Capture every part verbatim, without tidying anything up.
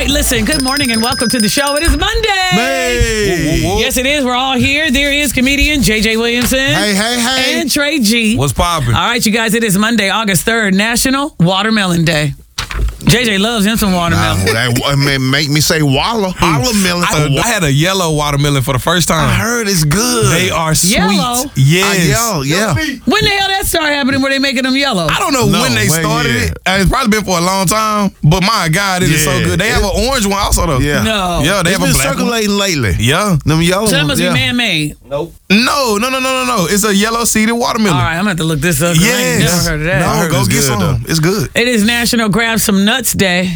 right, listen, good morning and welcome to the show. It is Monday. Hey. Whoa, whoa, whoa. Yes, it is. We're all here. There is comedian J J Williamson. Hey, hey, hey. And Trey G. What's poppin'? All right, you guys, it is Monday, August third, National Watermelon Day. J J loves him some watermelon. Nah, that may make me say Walla. Watermelon. I, I had a yellow watermelon for the first time. I heard it's good. They are sweet. Yellow? Yes. Uh, yellow, yeah. When the hell that started happening where they making them yellow? I don't know No, when they when, started yeah. it. Uh, It's probably been for a long time. But my God, it is so Yeah. good. They have an orange one also, though. Yeah. No. Yeah, they It's have been a black one. circulating lately. Yeah. Them yellow So that ones, must yeah. be man-made. No, no, no, no, no, no. It's a yellow seeded watermelon. All right, I'm going to have to look this up. 'cause I ain't Yes. never heard of that. No, I heard go it's get good, some. though. It's good. It is National Grab Some Nuts Day.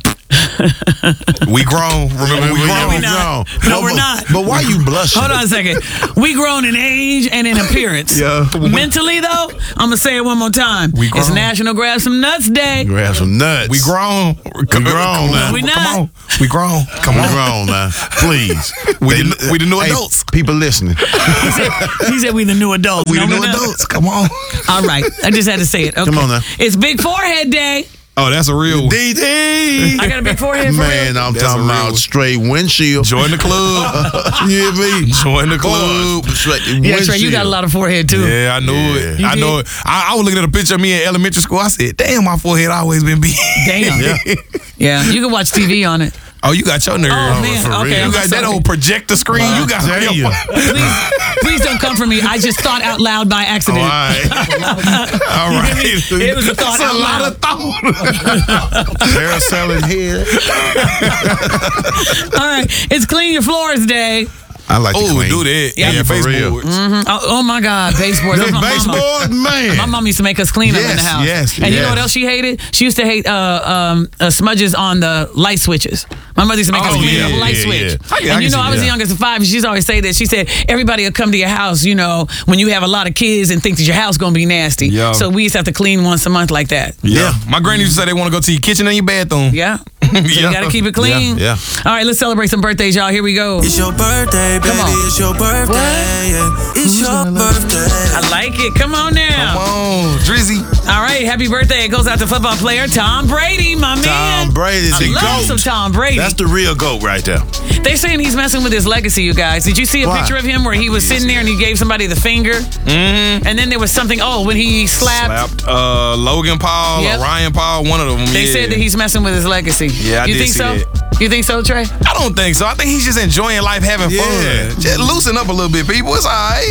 We grown. Remember, we We grown. we not. grown. No, we're but, not. But why you blushing? Hold on a second. We grown in age and in appearance. Yeah. Mentally, though, I'm going to say it one more time. We It's grown. National Grab Some Nuts Day. Grab some nuts. We grown. We grown now. We Come not. on. We grown. Come We on. grown now. Please. We They- the- we the new hey, adults. People listening. He said, he said we the new adults. We No, the new we're not. adults. Come on. All right. I just had to say it. Okay. Come on now. It's Big Forehead Day. Oh, that's a real one. D D. I got a big forehead for Man, real. I'm That's talking a real about one. straight windshield. Join the club. You hear me? Join the club. Boy, straight Yeah, Trey, you got a lot of forehead, too. Yeah, I knew it. You I did? know it. I, I was looking at a picture of me in elementary school. I said, damn, my forehead always been big. Damn. Yeah. Yeah, you can watch T V on it. Oh, you got your nerve. Oh, man. for Okay, real. I'm You got sorry. that old projector screen. Wow. You got Tell your- you. Please, please don't come for me. I just thought out loud by All accident. right. All right. It was a thought That's out a lot loud. of thought. Parasailing head. All right, it's Clean Your Floors Day. I like to Oh, clean. do that. Yeah, Yeah, for real. baseboards. Oh, oh my God, baseboards. The That's my mama. baseboard, man. My mom used to make us clean up in the Yes, house. yes, and you know yes. what else she hated? She used to hate uh, um, uh, smudges on the light switches. My mother used to make us Oh, clean yeah, up a light yeah, switch. yeah. I can- I And you can know, see I was that. the youngest of five, and she's always say that. She said, everybody will come to your house, you know, when you have a lot of kids and think that your house going to be nasty. Yeah. So we used to have to clean once a month like that. Yeah. My granny used to say they want to go to your kitchen and your bathroom. Yeah. So you Yeah. got to keep it clean. Yeah, All right, let's celebrate some birthdays, y'all. Here we go. It's your birthday, baby. Come on. It's your birthday. Yeah. It's your birthday. I like it. Come on now. Come on, Drizzy. All right, happy birthday. It goes out to football player Tom Brady, my man. Tom Brady's I the love GOAT. some Tom Brady. That's the real GOAT right there. They're saying he's messing with his legacy, you guys. Did you see a Why? picture of him where he was sitting there and he gave somebody the finger? Mm-hmm. And then there was something, oh, when he slapped. Slapped uh, Logan Paul Yep. or Ryan Paul, one of them. They yeah. said that he's messing with his legacy. Yeah, I you did think see so? that. You think so, Trey? I don't think so. I think he's just enjoying life, having Yeah. fun. Just loosen up a little bit, people. It's all right.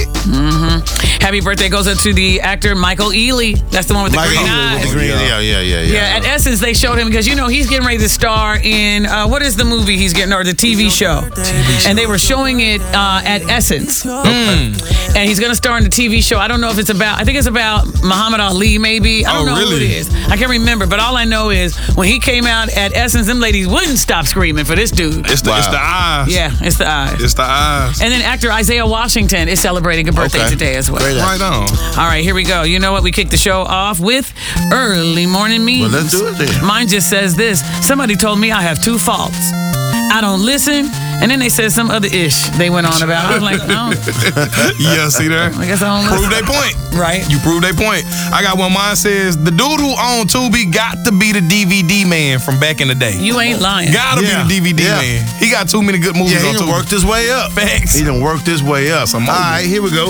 Happy birthday goes out to the actor Michael Ealy. That's the one with the Like, green with eyes. the green, yeah, yeah, yeah, yeah. Yeah, at Essence, they showed him because, you know, he's getting ready to star in, uh, what is the movie he's getting, or the T V show? And they were showing it uh, at Essence. Mm. And he's going to star in the T V show. I don't know if it's about, I think it's about Muhammad Ali, maybe. I don't Oh, know who it really? is. I can't remember. But all I know is when he came out at Essence, them ladies wouldn't stop screaming for this dude. It's the, it's Wow. the eyes. Yeah, it's the eyes. It's the eyes. And then actor Isaiah Washington is celebrating a birthday Okay. today as well. Great. Right on. All right, here we go. You know what? We kicked the show off with early morning memes. Well, let's do it then. Mine just says this. Somebody told me I have two faults. I don't listen, and then they said some other ish they went on about. I was like, no, Yeah, see there? I guess I don't Prove listen. their point. Right. You prove their point. I got one. Mine says the dude who owned Tubi got to be the D V D man from back in the day. You ain't lying. Gotta Yeah. be the D V D Yeah. man. He got too many good movies Yeah, he on done Tubi. worked his way up. Facts. He done worked his way up. Some All more. right, here we go.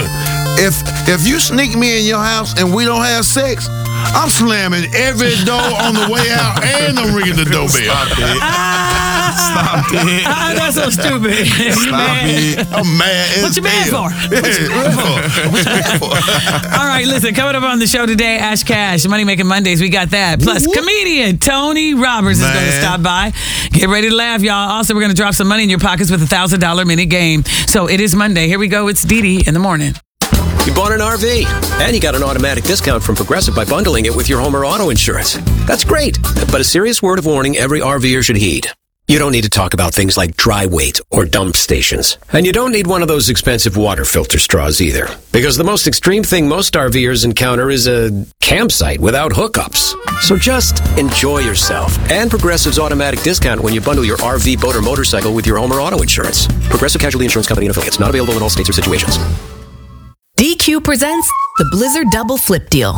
if if you sneak me in your house and we don't have sex, I'm slamming every door on the way out and I'm ringing the doorbell. Stop it. Stop it. Ah, that's so stupid. You Stop mad? it. I'm mad as What you mad hell. for? What you mad for? What you mad for? All right, listen, coming up on the show today, Ash Cash, Money Making Mondays, we got that. Plus, Whoop, whoop. comedian Tony Roberts is going to Man. stop by. Get ready to laugh, y'all. Also, we're going to drop some money in your pockets with a one thousand dollars minute game. So it is Monday. Here we go. It's Dee Dee in the morning. You bought an R V, and you got an automatic discount from Progressive by bundling it with your home or auto insurance. That's great, but a serious word of warning every RVer should heed. You don't need to talk about things like dry weight or dump stations. And you don't need one of those expensive water filter straws either. Because the most extreme thing most RVers encounter is a campsite without hookups. So just enjoy yourself and Progressive's automatic discount when you bundle your R V, boat, or motorcycle with your home or auto insurance. Progressive Casualty Insurance Company and affiliates. Not available in all states or situations. D Q presents the Blizzard Double Flip Deal.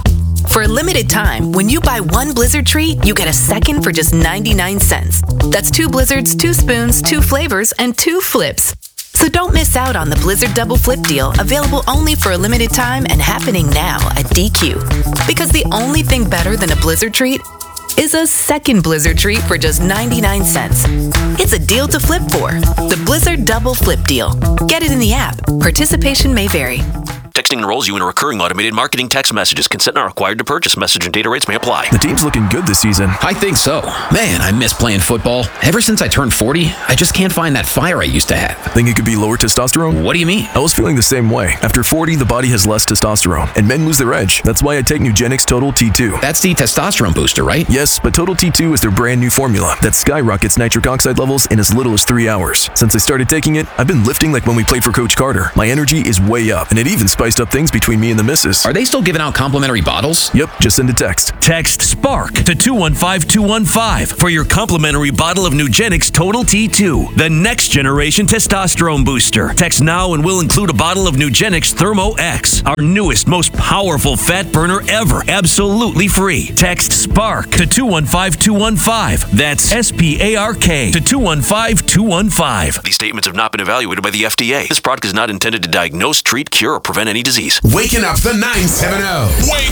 For a limited time, when you buy one Blizzard treat, you get a second for just ninety-nine cents. That's two Blizzards, two spoons, two flavors, and two flips. So don't miss out on the Blizzard Double Flip deal, available only for a limited time and happening now at D Q. Because the only thing better than a Blizzard treat is a second Blizzard treat for just ninety-nine cents. It's a deal to flip for. The Blizzard Double Flip deal. Get it in the app. Participation may vary. Texting enrolls you in a recurring automated marketing text messages. Consent not required to purchase. Message and data rates may apply. The team's looking good this season. I think so. Man, I miss playing football. Ever since I turned forty, I just can't find that fire I used to have. Think it could be lower testosterone? What do you mean? I was feeling the same way. After forty, the body has less testosterone, and men lose their edge. That's why I take Nugenix Total T two. That's the testosterone booster, right? Yes, but Total T two is their brand new formula that skyrockets nitric oxide levels in as little as three hours. Since I started taking it, I've been lifting like when we played for Coach Carter. My energy is way up, and it even spiced up things between me and the missus. Are they still giving out complimentary bottles? Yep, just send a text. Text SPARK to two one five two one five for your complimentary bottle of Nugenix Total T two, the next generation testosterone booster. Text now and we'll include a bottle of Nugenix Thermo X, our newest, most powerful fat burner ever, absolutely free. Text SPARK to two one five two one five. That's S P A R K to two one five two one five. These statements have not been evaluated by the F D A. This product is not intended to diagnose, treat, cure, or prevent any disease. Waking up the nine seven zero.